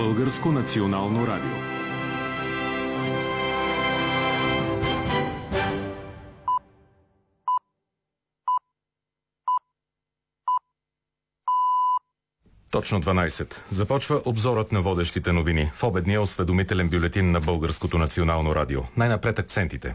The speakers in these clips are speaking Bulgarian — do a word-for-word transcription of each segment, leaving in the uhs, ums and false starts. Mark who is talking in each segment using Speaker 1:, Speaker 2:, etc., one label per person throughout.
Speaker 1: Българско национално радио.
Speaker 2: Точно дванайсет. Започва обзорът на водещите новини в обедния осведомителен бюлетин на Българското национално радио. Най-напред акцентите.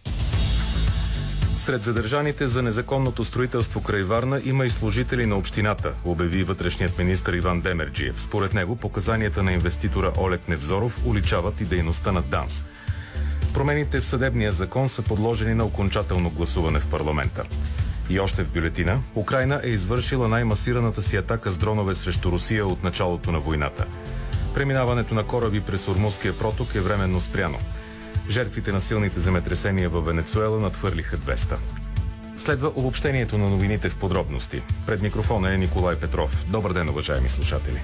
Speaker 2: Сред задържаните за незаконното строителство край Варна има и служители на общината, обяви вътрешният министър Иван Демерджиев. Според него показанията на инвеститора Олег Невзоров уличават и дейността на ДАНС. Промените в съдебния закон са подложени на окончателно гласуване в парламента. И още в бюлетина, Украйна е извършила най-масираната си атака с дронове срещу Русия от началото на войната. Преминаването на кораби през Ормузския проток е временно спряно. Жертвите на силните земетресения във Венецуела надхвърлиха двеста. Следва обобщението на новините в подробности. Пред микрофона е Николай Петров. Добър ден, уважаеми слушатели.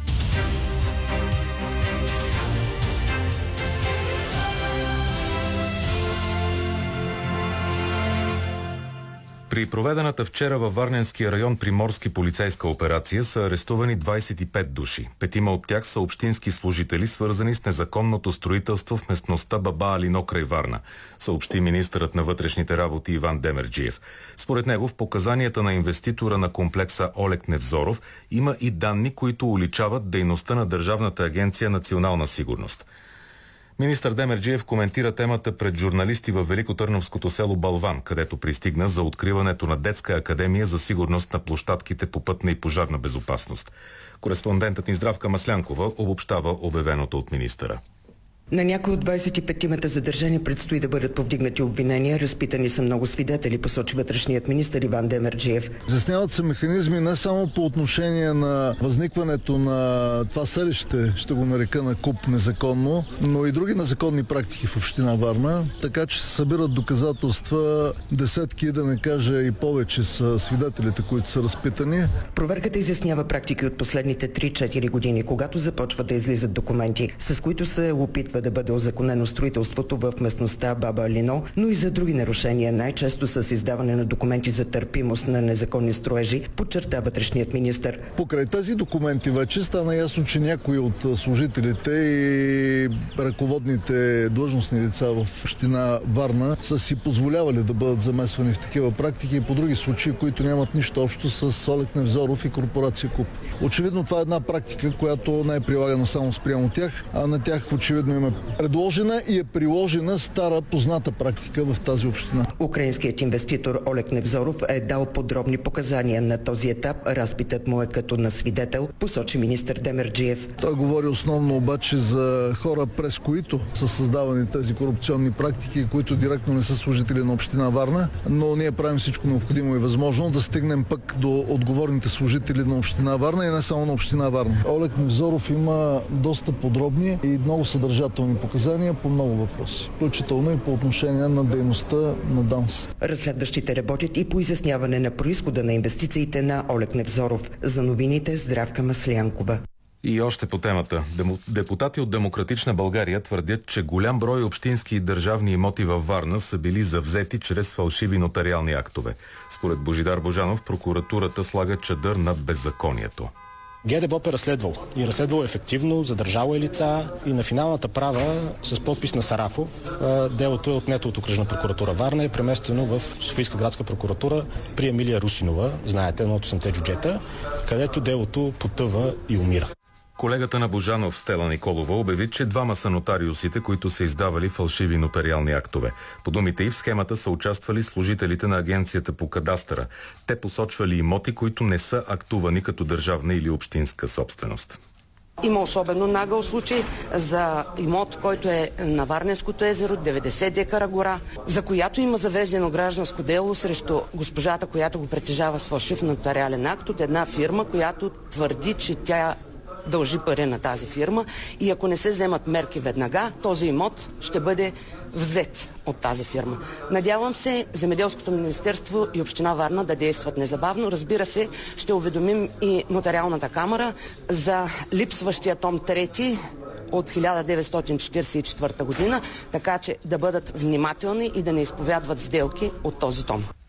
Speaker 2: При проведената вчера във Варненския район приморски полицейска операция са арестувани двайсет и пет души. Петима от тях са общински служители, свързани с незаконното строителство в местността Баба Алино край Варна, съобщи министърът на вътрешните работи Иван Демерджиев. Според него в показанията на инвеститора на комплекса Олег Невзоров има и данни, които уличават дейността на Държавната агенция Национална сигурност. Министър Демерджиев коментира темата пред журналисти във великотърновското село Балван, където пристигна за откриването на детска академия за сигурност на площадките по пътна и пожарна безопасност. Кореспондентът ни Здравка Маслянкова обобщава обявеното от министъра.
Speaker 3: На някои от двайсет и петимата задържани предстои да бъдат повдигнати обвинения. Разпитани са много свидетели, посочи вътрешният министър Иван Демерджиев.
Speaker 4: Изясняват се механизми не само по отношение на възникването на това селище, ще го нарека на КУП незаконно, но и други незаконни практики в община Варна, така че се събират доказателства, десетки, да не кажа и повече са свидетелите, които са разпитани.
Speaker 3: Проверката изяснява практики от последните три-четири години, когато започват да излизат документи, с които се опитва да бъде озаконено строителството в местността Баба Алино, но и за други нарушения, най-често с издаване на документи за търпимост на незаконни строежи, подчерта вътрешният министър.
Speaker 4: Покрай тези документи вече стана ясно, че някои от служителите и ръководните длъжностни лица в община Варна са си позволявали да бъдат замесвани в такива практики и по други случаи, които нямат нищо общо с Олег Невзоров и корпорация КУП. Очевидно това е една практика, която не е прилагана само спрямо тях, а на тях очевидно има предложена и е приложена стара позната практика в тази община.
Speaker 3: Украинският инвеститор Олег Невзоров е дал подробни показания на този етап. Разпитът му е като на свидетел, посочи министър Демерджиев.
Speaker 4: Той говори основно обаче за хора, през които са създавани тези корупционни практики, които директно не са служители на община Варна, но ние правим всичко необходимо и възможно да стигнем пък до отговорните служители на община Варна и не само на община Варна. Олег Невзоров има доста подробни и много съдържателни показания по много въпроси, включително и по отношение на дейността на ДАНС.
Speaker 3: Разследващите работят и по изясняване на произхода на инвестициите на Олег Невзоров. За новините Здравка Маслянкова.
Speaker 2: И още по темата. Депутати от Демократична България твърдят, че голям брой общински и държавни имоти във Варна са били завзети чрез фалшиви нотариални актове. Според Божидар Божанов, прокуратурата слага чадър над беззаконието.
Speaker 5: ГДБОП е разследвал и разследвал ефективно, задържало е лица и на финалната права с подпис на Сарафов делото е отнето от окръжна прокуратура Варна и е преместено в Софийска градска прокуратура при Емилия Русинова, знаете, едно от осемте джуджета, където делото потъва и умира.
Speaker 2: Колегата на Божанов Стела Николова обяви, че двама са нотариусите, които са издавали фалшиви нотариални актове. По думите и в схемата са участвали служителите на агенцията по кадастъра. Те посочвали имоти, които не са актувани като държавна или общинска собственост.
Speaker 6: Има особено нагъл случай за имот, който е на Варненското езеро, деветдесет декара гора, за която има заведено гражданско дело срещу госпожата, която го притежава с фалшив нотариален акт от една фирма, която твърди, че тя дължи пари на тази фирма и ако не се вземат мерки веднага, този имот ще бъде взет от тази фирма. Надявам се Земеделското министерство и община Варна да действат незабавно. Разбира се, ще уведомим и нотариалната камара за липсващия том трети от хиляда деветстотин четиридесет и четвърта година, така че да бъдат внимателни и да не изповядват сделки от този том.